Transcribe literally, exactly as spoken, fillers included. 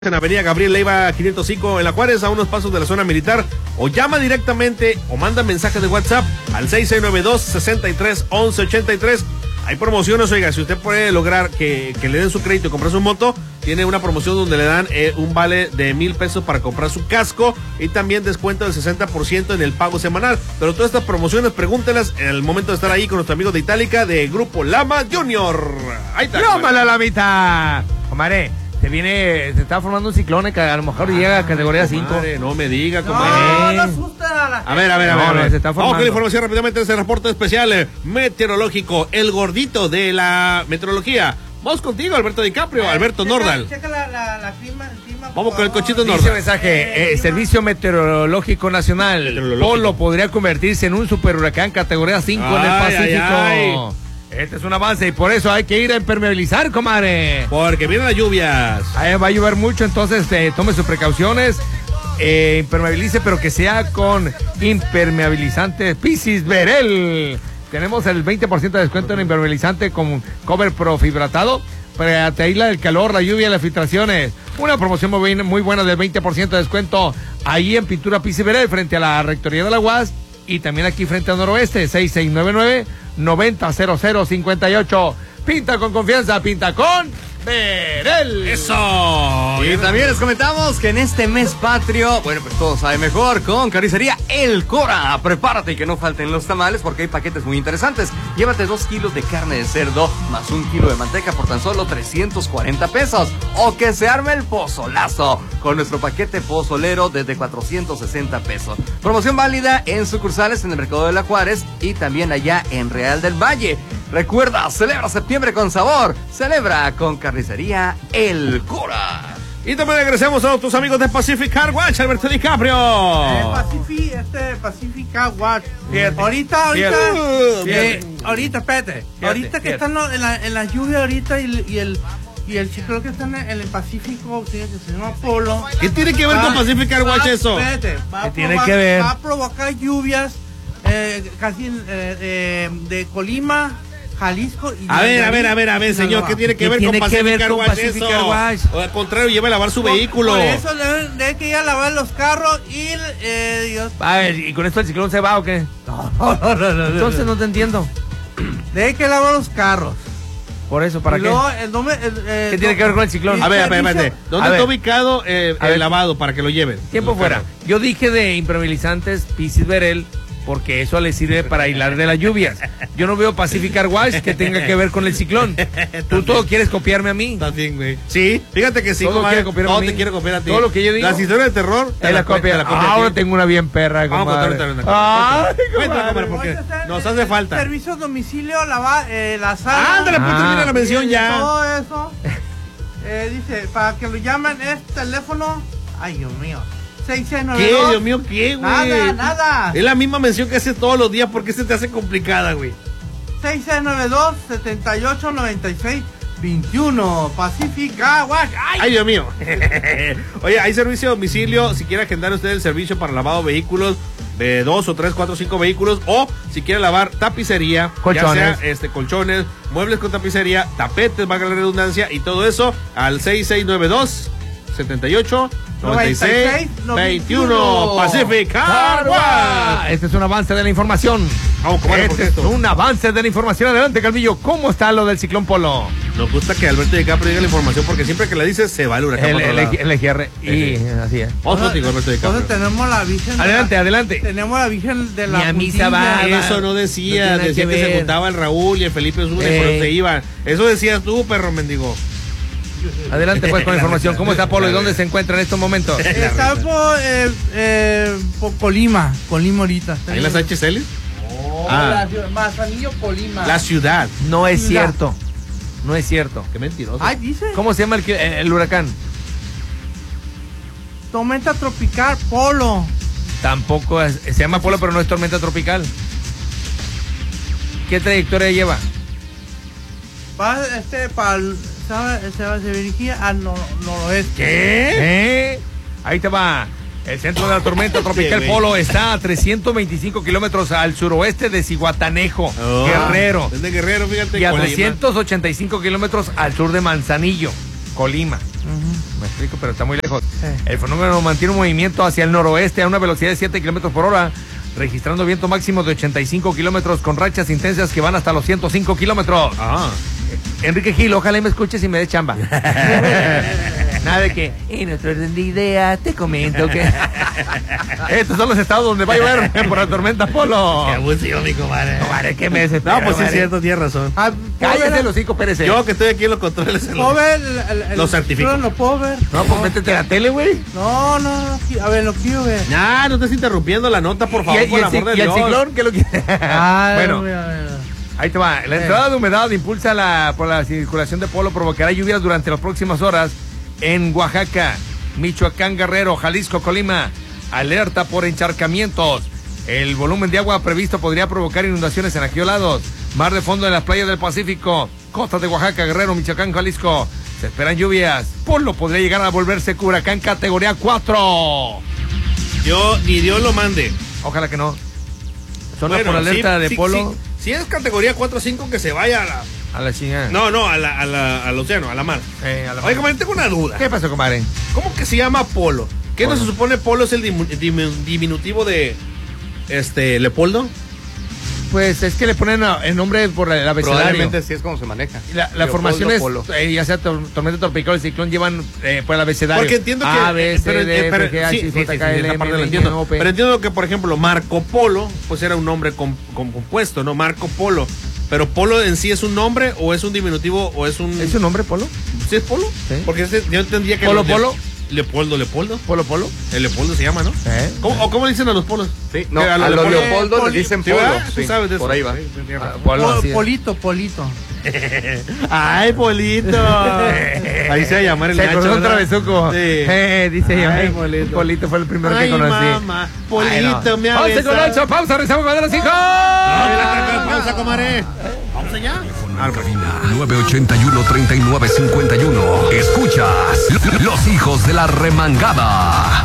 En Avenida Gabriel Leiva quinientos cinco en La Juárez, a unos pasos de la zona militar, o llama directamente o manda mensaje de WhatsApp al seis seis nueve dos, seis tres, once ochenta y tres. Hay promociones, oiga, si usted puede lograr que, que le den su crédito y comprar su moto, tiene una promoción donde le dan eh, un vale de mil pesos para comprar su casco y también descuento del sesenta por ciento en el pago semanal. Pero todas estas promociones, pregúntelas en el momento de estar ahí con nuestros amigos de Itálica de Grupo Lama Junior. Ahí está. ¡Llámala la mitad! Comadre, se viene, se está formando un ciclón que a lo mejor llega a categoría cinco. No me diga, No, comadre. no asusta a la A ver, a ver, a ver. No, a ver. no, se está Vamos formando. con la información rápidamente. Ese reporte especial eh, meteorológico. El gordito de la meteorología. Vamos contigo, Alberto DiCaprio, Alberto checa, Nordal. Checa la, la, la clima, el clima. Vamos con el cochito Dice Nordal. mensaje, eh, Servicio Meteorológico Nacional. Meteorológico. Polo podría convertirse en un super huracán categoría cinco en el Ay, Pacífico. ay, ay. Este es un avance y por eso hay que ir a impermeabilizar, comadre. Porque vienen las lluvias. Ahí va a llover mucho, entonces eh, tome sus precauciones. Eh, impermeabilice, pero que sea con impermeabilizante Piscis Verel. Tenemos el veinte por ciento de descuento en impermeabilizante con cover profibratado para te aísla el calor, la lluvia y las filtraciones. Una promoción muy, muy buena del veinte por ciento de descuento ahí en Pintura Piscis Verel frente a la Rectoría de la U A S y también aquí frente al Noroeste. Seis seis nueve nueve, noventa cero cero cincuenta y ocho. Pinta con confianza, pinta con Verel. Eso. Y también les comentamos que en este mes patrio, bueno, pues todo sabe mejor con Carnicería El Cora. Prepárate y que no falten los tamales porque hay paquetes muy interesantes. Llévate dos kilos de carne de cerdo más un kilo de manteca por tan solo trescientos cuarenta pesos. O que se arme el pozolazo con nuestro paquete pozolero desde cuatrocientos sesenta pesos. Promoción válida en sucursales en el Mercado de la Juárez y también allá en Real del Valle. Recuerda, celebra septiembre con sabor. Celebra con Carnicería El Cora. Y también regresamos a nuestros amigos de Pacific Car Watch, Alberto DiCaprio. Eh, Pacific, este Pacifica Watch. Fíjate, ahorita, ahorita, fíjate, eh, fíjate. ahorita, espérate. Fíjate, ahorita que fíjate. están lo- en la, en la lluvia ahorita y, el- y el y el ciclón que está en el, en el Pacífico que se llama Polo. ¿Qué tiene que ver con va- Pacific Car Watch va- eso? Espérate, va, ¿Qué a tiene provocar- que ver? va a provocar lluvias eh, casi eh, eh, de Colima, Jalisco y A ver, Nayarit, a ver, a ver, a ver, señor, Sinaloa. ¿qué tiene que ¿Qué ver tiene con que Pacific ver Car con Watch Pacific eso? Car Watch? O al contrario, lleva a lavar su Por- vehículo. Por eso deben de que ir a lavar los carros y eh, Dios. A ver, ¿y con esto el ciclón se va o qué? No, no, no, no, no. Entonces no te entiendo. Debe que lavar los carros. Por eso, ¿para Y qué? luego el nombre, el, eh, ¿Qué tiene que ver con el ciclón? A ver, a ver, a ver, servicio- ¿dónde A ver. está ubicado eh, A el ver. lavado para que lo lleven? Tiempo Los fuera. carros. Yo dije de impermeabilizantes Piscis Verel porque eso le sirve para aislar de las lluvias. Yo no veo Pacific Car Watch que tenga que ver con el ciclón. ¿Tú todo quieres copiarme a mí? Está bien, güey. Sí, fíjate que sí, Todo comadre. quiere copiarme Todo a mí. te quiere copiar a ti. Todo lo que yo digo. Las historias de terror. Es la copia. te la copia a Ahora ti. tengo una bien perra, Vamos a compadre. contar ahorita una Ay, Cuéntame, comadre. comadre, porque Ahorita está nos el- hace falta. Servicio a domicilio, lava, eh, la sala. Ándale, pues Ah. termina la mención y ya. Todo eso. Eh, dice, para que lo llamen es teléfono. Ay, Dios mío. seis seis nueve ¿Qué, dos. Dios mío, qué, güey? Nada, nada. Es la misma mención que haces todos los días, ¿por qué se te hace complicada, güey? seis seis nueve dos, siete ocho nueve seis dos uno. Pacífica Watch. Ay, Ay, Dios mío. Oye, hay servicio a domicilio. Si quiere agendar usted el servicio para lavado de vehículos de dos o tres, cuatro, cinco vehículos, o si quiere lavar tapicería, Colchones. ya sea este colchones, muebles con tapicería, tapetes, valga la redundancia, y todo eso al seis seis nueve dos, siete ocho, nueve seis, dos uno. Pacific Car Watch. Este es un avance de la información. Vamos, comadre, ¿por Este qué es esto? un avance de la información. Adelante, Calvillo. ¿Cómo está lo del ciclón Polo? Nos gusta que Alberto DiCaprio diga la información porque siempre que la dices se va el huracán. El, para el, otro lado. el E G R. Y así es. Vamos contigo, Alberto entonces DiCaprio. tenemos la Virgen. de Adelante, la- adelante. Tenemos la Virgen de la. Ni a misa Puntilla. va. Eso no decía, No tiene decía que que, se ver. juntaba el Raúl y el Felipe Zuna y Ey. por eso se iban. Eso decías tú, perro mendigo. Adelante, pues, con la información. ¿Cómo está Polo y dónde se encuentra en estos momentos? Está por, eh, eh, por Colima. Colima ahorita. ¿Ahí en las H C L? Oh, Ah. la ciudad- Manzanillo, Colima. La ciudad. No es Mira. cierto. No es cierto. Qué mentiroso. Ay, dice. ¿Cómo se llama el, que- el huracán? Tormenta tropical, Polo. Tampoco es- se llama Polo, pero no es tormenta tropical. ¿Qué trayectoria lleva? Va este para se, se, se dirigía al nor- noroeste. ¿Qué? ¿Eh? Ahí te va. El centro de la tormenta tropical güey. Polo está a trescientos veinticinco kilómetros al suroeste de Cihuatanejo, Oh, Guerrero. Es de Guerrero, fíjate. Y a Colima. trescientos ochenta y cinco kilómetros al sur de Manzanillo, Colima. Me explico, pero está muy lejos. Sí. El fenómeno mantiene un movimiento hacia el noroeste a una velocidad de siete kilómetros por hora, registrando viento máximo de ochenta y cinco kilómetros con rachas intensas que van hasta los ciento cinco kilómetros. Ah. Enrique Gil, ojalá y me escuches y me dé chamba. Nada de que, en nuestro orden de ideas, te comento que estos son los estados donde va a llover por la tormenta Polo. Qué abusivo, mi comadre. Comadre, ¿qué me desespera, No, pues sí es comadre? cierto, tienes razón. Ah, ¿puedo Cállese ver? los hocico, Pérez. Yo que estoy aquí en los controles. en ¿Puedo los- ver el, el, el- Lo certifico. ¿Lo puedo ver? No, pues métete a la tele, güey. No, no, no, qui- a ver, lo quiero ver. Nah, no estés interrumpiendo la nota, por ¿Y, favor, y por el, el amor de ci- y el Dios. ciclón qué lo quiere? Ah, bueno, voy a ver. ahí te va. La Eh. entrada de humedad impulsa la, por la circulación de polo provocará lluvias durante las próximas horas en Oaxaca, Michoacán, Guerrero, Jalisco, Colima. Alerta por encharcamientos. El volumen de agua previsto podría provocar inundaciones en aquellos lados. Mar de fondo en las playas del Pacífico, costas de Oaxaca, Guerrero, Michoacán, Jalisco. Se esperan lluvias. Polo podría llegar a volverse huracán categoría cuatro. Yo, ni Dios lo mande. Ojalá que no. Zona Bueno, por alerta sí, de sí, polo. sí. Si es categoría cuatro o cinco, que se vaya a la... A la chingada. No, no, a la, a la- al océano, a la mar. Eh, a la Oye, comadre, tengo una duda. ¿Qué pasó, comadre? ¿Cómo que se llama polo? ¿Qué no Polo. se supone polo es el dimu- dimu- diminutivo de este Leopoldo? Pues es que le ponen a- el nombre por el abecedario. Probablemente sí es como se maneja. Y La, la Leopoldo formación es, Polo. eh, ya sea tor- tormenta tropical o ciclón, llevan eh, por el abecedario. Porque entiendo que... A, B, C, pero, D, eh, pero- F, G, sí, H, sí, sí, J, sí, K, L, esa M, parte lo N, entiendo. O, P. Pero entiendo que, por ejemplo, Marco Polo, pues era un nombre com- com- compuesto, ¿no? Marco Polo. Pero Polo en sí es un nombre o es un diminutivo o es un... ¿Es su nombre, Polo? ¿Sí es Polo? Sí. Porque ese- yo entendía que... ¿Polo, los de- Polo? Leopoldo, Leopoldo. ¿Polo, Polo? El Leopoldo se llama, ¿no? ¿Eh? ¿Cómo, ¿O cómo le dicen a los polos? Sí, no, Que a, los los Leopoldo- Leopoldo Poli- le dicen Sí, polo. ¿verdad? Tú Sí, sabes de por eso. ahí va. Sí, sí, tienes Ah, razón. Polo, Po- así es. polito, polito. Ay, Polito. Ahí se va a llamar el Se Nacho, acordó un ¿verdad? travesuco. Sí. Eh, dice yo. Ay, eh, Polito. Polito fue el primero Ay, que conocí. mamá. Polito, Bueno. me ha once con besado. ocho, pausa, rezamos con los hijos. Pausa, comadre. Vamos allá. nueve ochenta y uno, treinta y nueve cincuenta y uno. Escuchas Los Hijos de la Remangada.